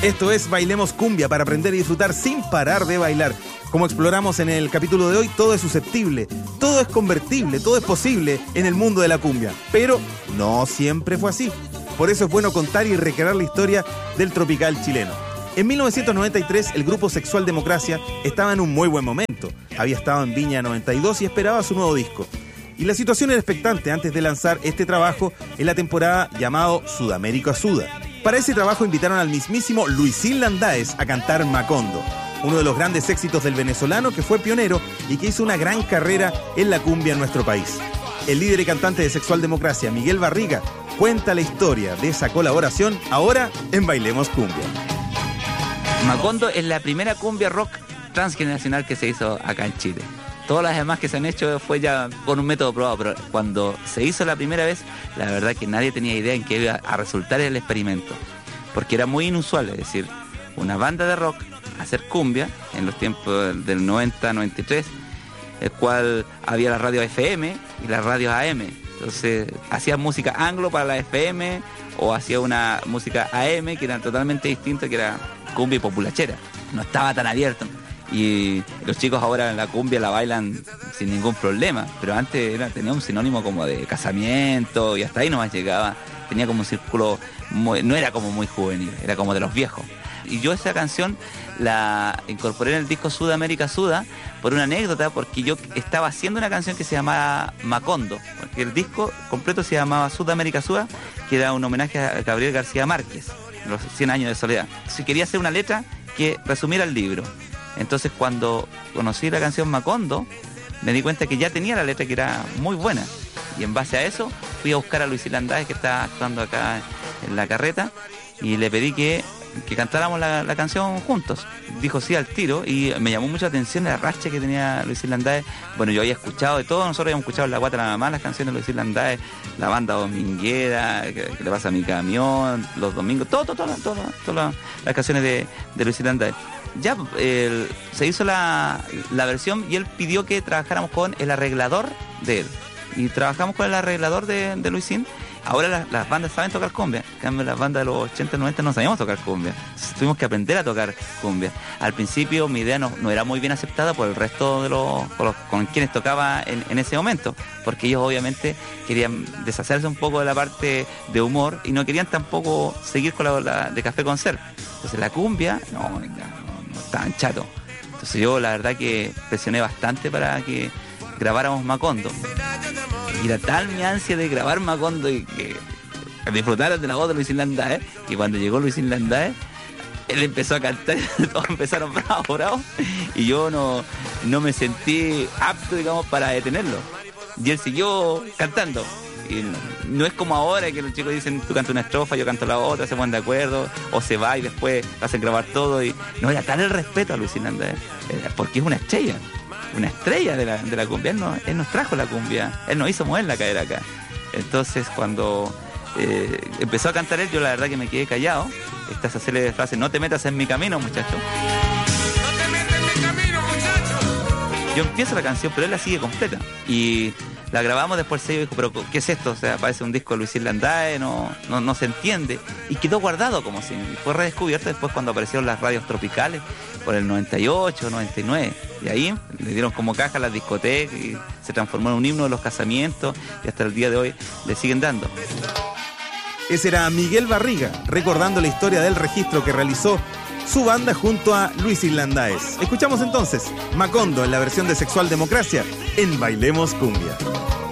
Esto es Bailemos Cumbia, para aprender y disfrutar sin parar de bailar. Como exploramos en el capítulo de hoy, todo es susceptible, todo es convertible, todo es posible en el mundo de la cumbia. Pero no siempre fue así. Por eso es bueno contar y recrear la historia del tropical chileno. En 1993, el grupo Sexual Democracia estaba en un muy buen momento. Había estado en Viña 92 y esperaba su nuevo disco. Y la situación era expectante antes de lanzar este trabajo en la temporada llamado Sudamérica Suda. Para ese trabajo invitaron al mismísimo Luisín Landaes a cantar Macondo, uno de los grandes éxitos del venezolano que fue pionero y que hizo una gran carrera en la cumbia en nuestro país. El líder y cantante de Sexual Democracia, Miguel Barriga, cuenta la historia de esa colaboración ahora en Bailemos Cumbia. Macondo es la primera cumbia rock transgeneracional que se hizo acá en Chile. Todas las demás que se han hecho fue ya con un método probado, pero cuando se hizo la primera vez, la verdad que nadie tenía idea en qué iba a resultar el experimento, porque era muy inusual, es decir, una banda de rock hacer cumbia en los tiempos del 90-93, el cual había la radio FM y las radios AM, entonces hacía música anglo para la FM o hacía una música AM que era totalmente distinta, que era cumbia y populachera, no estaba tan abierto. Y los chicos ahora en la cumbia la bailan sin ningún problema, pero antes tenía un sinónimo como de casamiento y hasta ahí nomás llegaba, tenía como un círculo, no era como muy juvenil, era como de los viejos. Y yo esa canción la incorporé en el disco Sudamérica Suda por una anécdota, porque yo estaba haciendo una canción que se llamaba Macondo, porque el disco completo se llamaba Sudamérica Suda, que era un homenaje a Gabriel García Márquez, los 100 años de soledad. Si quería hacer una letra que resumiera el libro. Entonces cuando conocí la canción Macondo, me di cuenta que ya tenía la letra, que era muy buena. Y en base a eso fui a buscar a Luisín Landaes, que está actuando acá en la carreta, y le pedí que cantáramos la canción juntos. Dijo sí al tiro, y me llamó mucho la atención la racha que tenía Luisín Landaes. Bueno, yo había escuchado de todo, nosotros habíamos escuchado en La Guata de la Mamá las canciones de Luisín Landaes, la banda dominguera, que le pasa a mi camión, los domingos, todas las canciones de Luisín Landaes. Ya se hizo la versión y él pidió que trabajáramos con el arreglador de él. Y trabajamos con el arreglador de Luisín. Ahora las bandas saben tocar cumbia. En cambio, las bandas de los 80, 90 no sabíamos tocar cumbia. Entonces, tuvimos que aprender a tocar cumbia. Al principio mi idea no era muy bien aceptada por el resto de con quienes tocaba en ese momento, porque ellos obviamente querían deshacerse un poco de la parte de humor y no querían tampoco seguir con la de Café con Ser. Entonces la cumbia no estaban chato. Entonces yo la verdad que presioné bastante para que grabáramos Macondo. Y era tal mi ansia de grabar Macondo y que disfrutaran de la voz de Luisín Landaes, y cuando llegó Luisín Landaes, él empezó a cantar, todos empezaron bravo, y yo no me sentí apto, digamos, para detenerlo. Y él siguió cantando. Y no es como ahora que los chicos dicen, tú cantas una estrofa, yo canto la otra, se ponen de acuerdo, o se va y después hacen grabar todo. Y no, era tal el respeto a Luisín Landaes, porque es una estrella de la cumbia. Él nos trajo la cumbia, él nos hizo mover la cadera acá. Entonces cuando empezó a cantar él, yo la verdad que me quedé callado. Esta esa célebre frase, no te metas en mi camino, muchacho. No te metas en mi camino, muchacho. Yo empiezo la canción, pero él la sigue completa. Y la grabamos, después el sello dijo, pero ¿qué es esto? O sea, parece un disco de Luisín Landaes, no se entiende. Y quedó guardado como si fue redescubierto después cuando aparecieron las radios tropicales por el 98, 99. Y ahí le dieron como caja a las discotecas y se transformó en un himno de los casamientos, y hasta el día de hoy le siguen dando. Ese era Miguel Barriga, recordando la historia del registro que realizó su banda junto a Luisín Landaes. Escuchamos entonces Macondo en la versión de Sexual Democracia en Bailemos Cumbia.